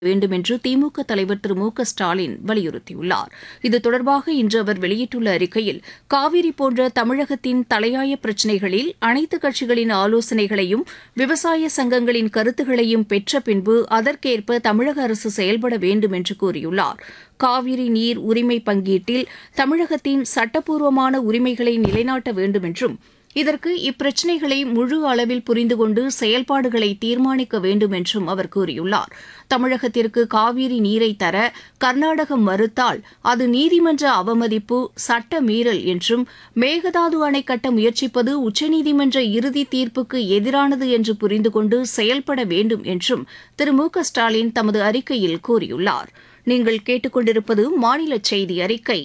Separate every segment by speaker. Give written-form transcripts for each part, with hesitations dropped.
Speaker 1: வேண்டும் என்று திமுக தலைவர் திரு மு க ஸ்டாலின் வலியுறுத்தியுள்ளார். இது தொடர்பாக இன்று அவர் வெளியிட்டுள்ள அறிக்கையில், காவிரி போன்ற தமிழகத்தின் தலையாய பிரச்சினைகளில் அனைத்து கட்சிகளின் ஆலோசனைகளையும் விவசாய சங்கங்களின் கருத்துகளையும் பெற்ற பின்பு அதற்கேற்ப தமிழக அரசு செயல்பட வேண்டும் என்று கூறியுள்ளார். காவிரி நீர் உரிமை பங்கீட்டில் தமிழகத்தின் சட்டப்பூர்வமான உரிமைகளை நிலைநாட்ட வேண்டும் என்றும், இதற்கு இப்பிரச்சினைகளை முழு அளவில் புரிந்து கொண்டு செயல்பாடுகளை தீர்மானிக்க வேண்டும் என்றும் அவர் கூறியுள்ளார். தமிழகத்திற்கு காவிரி நீரை தர கர்நாடகம் மறுத்தால் அது நீதிமன்ற அவமதிப்பு, சட்ட மீறல் என்றும், மேகதாது அணை கட்ட முயற்சிப்பது உச்சநீதிமன்ற இறுதி தீர்ப்புக்கு எதிரானது என்று புரிந்து கொண்டு செயல்பட வேண்டும் என்றும் திரு மு க ஸ்டாலின் தமது அறிக்கையில் கூறியுள்ளார். நீங்கள் கேட்டுக்கொண்டிருப்பது மாநில செய்தி அறிக்கை.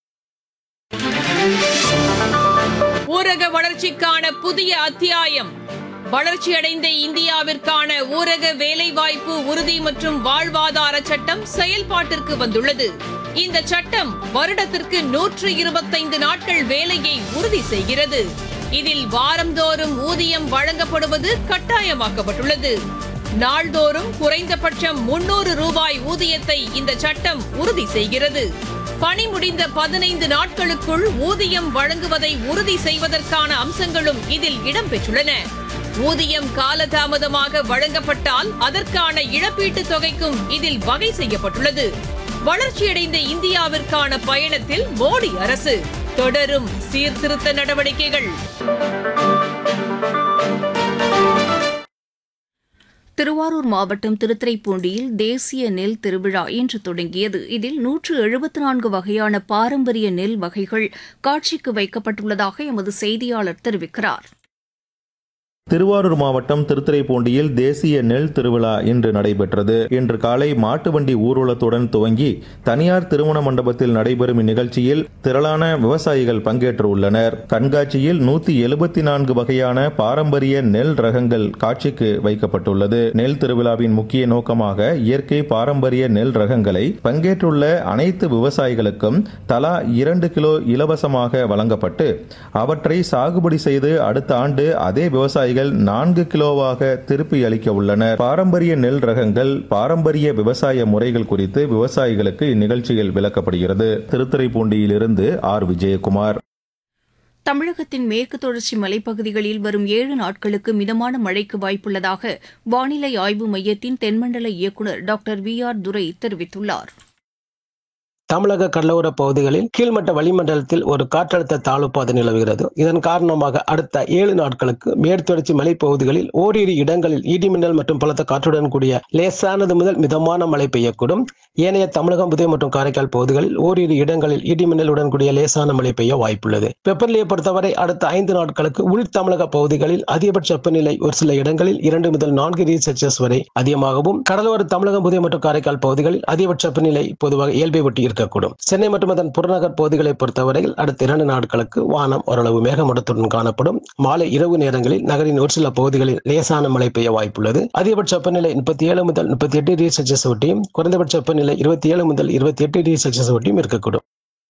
Speaker 2: ஊரக வளர்ச்சிக்கான புதிய அத்தியாயம். வளர்ச்சியடைந்த இந்தியாவிற்கான ஊரக வேலைவாய்ப்பு உறுதி மற்றும் வாழ்வாதார சட்டம் செயல்பாட்டிற்கு வந்துள்ளது. இந்த சட்டம் வருடத்திற்கு 125 நாட்கள் வேலையை உறுதி செய்கிறது. இதில் வாரந்தோறும் ஊதியம் வழங்கப்படுவது கட்டாயமாக்கப்பட்டுள்ளது. நாள்தோறும் குறைந்தபட்சம் 300 ரூபாய் ஊதியத்தை இந்த சட்டம் உறுதி செய்கிறது. பணி முடிந்த 15 நாட்களுக்குள் ஊதியம் வழங்குவதை உறுதி செய்வதற்கான அம்சங்களும் இதில் இடம்பெற்றுள்ளன. ஊதியம் காலதாமதமாக வழங்கப்பட்டால் அதற்கான இழப்பீட்டுத் தொகைக்கும் இதில் வகை செய்யப்பட்டுள்ளது. வளர்ச்சியடைந்த இந்தியாவிற்கான பயணத்தில் மோடி அரசு தொடரும் சீர்திருத்த நடவடிக்கைகள்.
Speaker 1: திருவாரூர் மாவட்டம் திருத்துறைப்பூண்டியில் தேசிய நெல் திருவிழா இன்று தொடங்கியது. இதில் 174 வகையான பாரம்பரிய நெல் வகைகள் காட்சிக்கு வைக்கப்பட்டுள்ளதாக எமது செய்தியாளர் தெரிவிக்கிறார்.
Speaker 3: திருவாரூர் மாவட்டம் திருத்துறைப்பூண்டியில் தேசிய நெல் திருவிழா இன்று நடைபெற்றது. இன்று காலை மாட்டு வண்டி ஊர்வலத்துடன் துவங்கி தனியார் திருமண மண்டபத்தில் நடைபெறும் இந்நிகழ்ச்சியில் திரளான விவசாயிகள் பங்கேற்றுள்ளனர். கண்காட்சியில் 174 வகையான பாரம்பரிய நெல் ரகங்கள் காட்சிக்கு வைக்கப்பட்டுள்ளது. நெல் திருவிழாவின் முக்கிய நோக்கமாக இயற்கை பாரம்பரிய நெல் ரகங்களை பங்கேற்றுள்ள அனைத்து விவசாயிகளுக்கும் தலா 2 கிலோ இலவசமாக வழங்கப்பட்டு அவற்றை சாகுபடி செய்து அடுத்த ஆண்டு அதே விவசாயிகள் 4 கிலோவாக திருப்பி அளிக்க உள்ளனர். பாரம்பரிய நெல் ரகங்கள், பாரம்பரிய விவசாய முறைகள் குறித்து விவசாயிகளுக்கு இந்நிகழ்ச்சியில் விளக்கப்படுகிறது. திருத்துறைப்பூண்டியிலிருந்து ஆர். விஜயகுமார்.
Speaker 1: தமிழகத்தின் மேற்கு தொடர்ச்சி மலைப்பகுதிகளில் வரும் 7 நாட்களுக்கு மிதமான மழைக்கு வாய்ப்புள்ளதாக வானிலை ஆய்வு மையத்தின் தென்மண்டல இயக்குநர் டாக்டர் வி. ஆர். துரை தெரிவித்துள்ளார்.
Speaker 4: தமிழக கடலோர பகுதிகளில் கீழ்மட்ட வளிமண்டலத்தில் ஒரு காற்றழுத்த தாழ்வு பாதை நிலவுகிறது. இதன் காரணமாக அடுத்த 7 நாட்களுக்கு மேற்குத்தொடர்ச்சி மலைப்பகுதிகளில் ஓரிரு இடங்களில் இடிமின்னல் மற்றும் பலத்த காற்றுடன் கூடிய லேசானது முதல் மிதமான மழை பெய்யக்கூடும். ஏனைய தமிழகம், புதுவை மற்றும் காரைக்கால் பகுதிகளில் ஓரிரு இடங்களில் இடிமின்னலுடன் கூடிய லேசான மழை பெய்ய வாய்ப்புள்ளது. வெப்பநிலையை பொறுத்தவரை அடுத்த 5 நாட்களுக்கு உள் தமிழக பகுதிகளில் அதிகபட்ச வெப்பநிலை ஒரு சில இடங்களில் 2 முதல் 4 டிகிரி செல்சியஸ் வரை அதிகமாகவும், கடலோர தமிழகம், புதுவை மற்றும் காரைக்கால் பகுதிகளில் அதிகபட்ச வெப்பநிலை பொதுவாக இயல்பை ஒட்டி இருக்கக்கூடும். சென்னை மற்றும் அதன் புறநகர் பகுதிகளை பொறுத்தவரையில் அடுத்த 2 நாட்களுக்கு வானம் ஓரளவு மேகமூட்டத்துடன் காணப்படும். மாலை இரவு நேரங்களில் நகரின் ஒரு சில பகுதிகளில் லேசான மழை பெய்ய வாய்ப்புள்ளது. அதிகபட்ச வெப்பநிலை 37 முதல் 38 டிகிரி செல்சியஸ் ஒட்டியும், குறைந்தபட்ச வெப்பநிலை 27 முதல் 28 டிகிரி செல்சியஸ் ஒட்டியும் இருக்கக்கூடும்.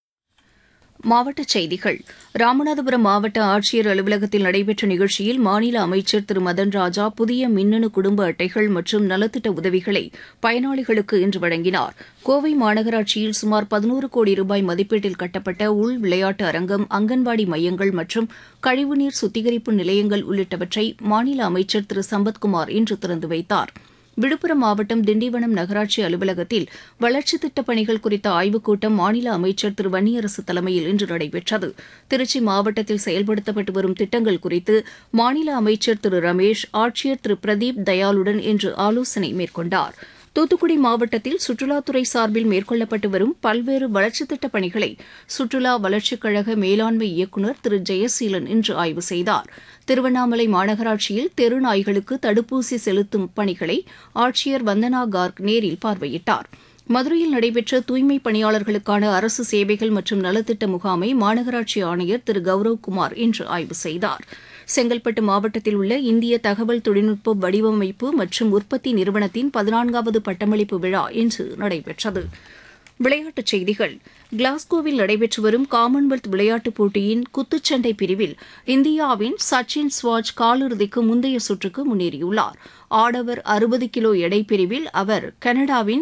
Speaker 1: மாவட்டச் செய்திகள். ராமநாதபுரம் மாவட்ட ஆட்சியர் அலுவலகத்தில் நடைபெற்ற நிகழ்ச்சியில் மாநில அமைச்சர் திரு மதன் ராஜா புதிய மின்னணு குடும்ப அட்டைகள் மற்றும் நலத்திட்ட உதவிகளை பயனாளிகளுக்கு இன்று வழங்கினார். கோவை மாநகராட்சியில் சுமார் 11 கோடி ரூபாய் மதிப்பீட்டில் கட்டப்பட்ட உள் விளையாட்டு அரங்கம், அங்கன்வாடி மையங்கள் மற்றும் கழிவுநீர் சுத்திகரிப்பு நிலையங்கள் உள்ளிட்டவற்றை மாநில அமைச்சர் திரு சம்பத்குமார் இன்று திறந்து வைத்தார். விழுப்புரம் மாவட்டம் திண்டிவனம் நகராட்சி அலுவலகத்தில் வளர்ச்சித் திட்டப் பணிகள் குறித்த ஆய்வுக் கூட்டம் மாநில அமைச்சர் திரு வன்னியரசு தலைமையில் இன்று நடைபெற்றது. திருச்சி மாவட்டத்தில் செயல்படுத்தப்பட்டு வரும் திட்டங்கள் குறித்து மாநில அமைச்சர் திரு ரமேஷ், ஆட்சியர் திரு பிரதீப் தயாளுடன் இன்று ஆலோசனை மேற்கொண்டார். தூத்துக்குடி மாவட்டத்தில் சுற்றுலாத்துறை சார்பில் மேற்கொள்ளப்பட்டு வரும் பல்வேறு வளர்ச்சித் திட்டப் பணிகளை சுற்றுலா வளர்ச்சிக் கழக மேலாண்மை இயக்குநர் திரு ஜெயசீலன் இன்று ஆய்வு செய்தார். திருவண்ணாமலை மாநகராட்சியில் தெரு நாய்களுக்கு தடுப்பூசி செலுத்தும் பணிகளை ஆட்சியர் வந்தனா கார்க் நேரில் பார்வையிட்டார். மதுரையில் நடைபெற்ற தூய்மைப் பணியாளர்களுக்கான அரசு சேவைகள் மற்றும் நலத்திட்ட முகாமை மாநகராட்சி ஆணையர் திரு கௌரவ்குமார் இன்று ஆய்வு செய்தார். செங்கல்பட்டு மாவட்டத்தில் உள்ள இந்திய தகவல் தொழில்நுட்ப வடிவமைப்பு மற்றும் உற்பத்தி நிறுவனத்தின் 14வது பட்டமளிப்பு விழா இன்று நடைபெற்றது. விளையாட்டுச் செய்திகள் கிளாஸ்கோவில் நடைபெற்று வரும் காமன்வெல்த் விளையாட்டுப் போட்டியின் குத்துச்சண்டை பிரிவில் இந்தியாவின் சச்சின் ஸ்வாஜ் காலிறுதிக்கு முந்தைய சுற்றுக்கு முன்னேறியுள்ளார். ஆடவர் 60 கிலோ எடை பிரிவில் அவர் கனடாவின்